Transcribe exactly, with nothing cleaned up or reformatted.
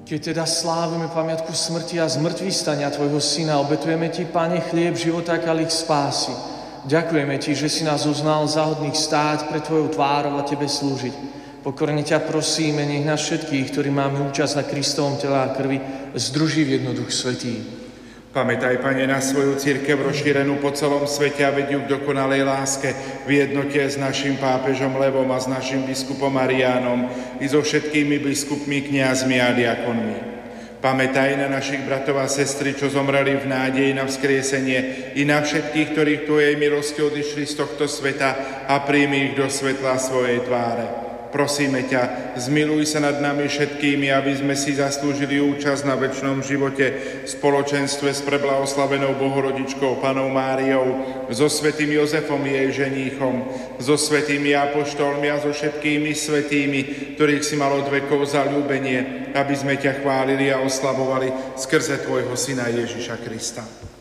Keď teda slávime pamiatku smrti a zmŕtvychvstania Tvojho Syna, obetujeme Ti, Pane, chlieb života a kalich spásy. Ďakujeme Ti, že si nás uznal za hodných stáť pred Tvojou tvárou a Tebe slúžiť. Pokorne ťa prosíme, nech nás všetkých, ktorí máme účasť na Kristovom tele a krvi, združí v jedno Duch Svätý. Pamätaj, Pane, na svoju cirkev rozšírenú po celom svete a vedú k dokonalej láske v jednote s našim pápežom Levom a s našim biskupom Mariánom i so všetkými biskupmi, kňazmi a diakonmi. Pamätaj na našich bratov a sestry, čo zomreli v nádeji na vzkriesenie, i na všetkých, ktorí v Tvojej milosti odišli z tohto sveta a príjmi ich do svetla svojej tváre. Prosíme ťa, zmiluj sa nad nami všetkými, aby sme si zaslúžili účasť na večnom živote v spoločenstve s preblahoslavenou Bohorodičkou Pannou Máriou, so svätým Jozefom jej ženíchom, so svätými apoštolmi a so všetkými svätými, ktorých si mal od vekov za ľúbenie, aby sme ťa chválili a oslavovali skrze Tvojho Syna Ježiša Krista.